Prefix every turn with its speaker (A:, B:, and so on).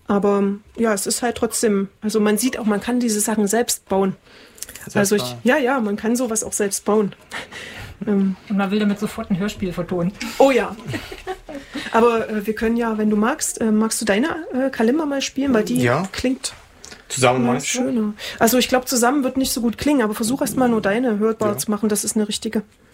A: Aber ja, es ist halt trotzdem, also man sieht auch, man kann diese Sachen selbst bauen. Also man kann sowas auch selbst bauen.
B: Und man will damit sofort ein Hörspiel vertonen.
A: Oh ja. Aber wir können ja, wenn du magst du deine Kalimba mal spielen, weil die klingt
C: zusammen
A: schöner. Also ich glaube, zusammen wird nicht so gut klingen, aber versuch erst mal nur deine hörbar zu machen. Das ist eine richtige.